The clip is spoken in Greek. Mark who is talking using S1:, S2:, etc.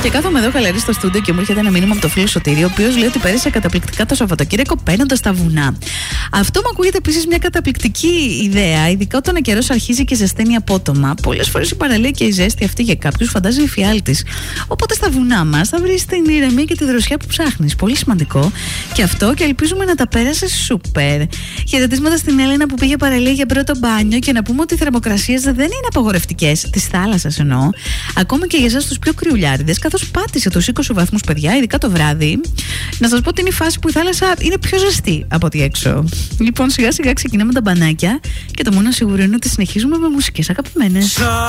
S1: Και κάθομαι εδώ χαλαρή στο στούντιο και μου έρχεται ένα μήνυμα από το φίλο Σωτήρη, ο οποίος λέει ότι πέρασε καταπληκτικά το Σαββατοκύριακο παίρνοντας τα βουνά. Αυτό μου ακούγεται επίσης μια καταπληκτική ιδέα, ειδικά όταν ο καιρός αρχίζει και ζεσταίνει απότομα. Πολλές φορές η παραλία και η ζέστη αυτή για κάποιους φαντάζει εφιάλτης. Οπότε στα βουνά μας θα βρεις την ηρεμία και τη δροσιά που ψάχνεις. Πολύ σημαντικό και αυτό, και ελπίζουμε να τα πέρασες σούπερ. Χαιρετίσματα στην Έλενα που πήγε παραλία για πρώτο μπάνιο, και να πούμε ότι οι θερμοκρασίες δεν είναι απαγορευτικές, της θάλασσας εννοώ, ακόμα και για εσάς τους πιο κρυουλιάριδες, καθώς πάτησε τους 20 βαθμούς, παιδιά, ειδικά το βράδυ. Να σας πω ότι είναι η φάση που η θάλασσα είναι πιο ζεστή από ό,τι έξω. Λοιπόν, σιγά σιγά ξεκινάμε τα μπανάκια και το μόνο σίγουρο είναι ότι συνεχίζουμε με μουσικές αγαπημένες.